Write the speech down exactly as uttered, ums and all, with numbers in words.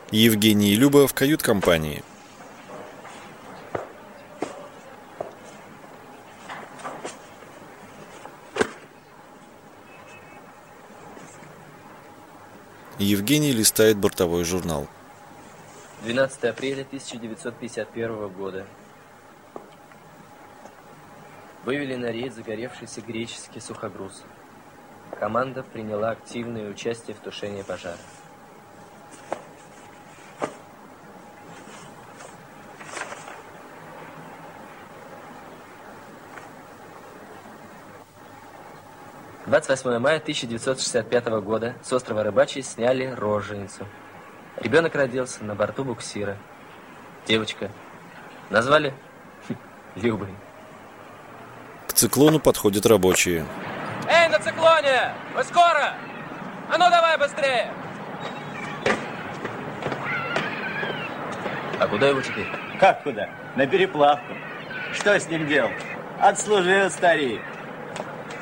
Евгений и Люба в кают-компании. Евгений листает бортовой журнал. двенадцатое апреля тысяча девятьсот пятьдесят первого года. Вывели на рейд загоревшийся греческий сухогруз. Команда приняла активное участие в тушении пожара. двадцать восьмое мая тысяча девятьсот шестьдесят пятого года с острова Рыбачий сняли роженицу. Ребенок родился на борту буксира. Девочка. Назвали Любой. К циклону подходят рабочие. Эй, на циклоне! Вы скоро? А ну давай быстрее! А куда его теперь? Как куда? На переплавку. Что с ним делать? Отслужил старик.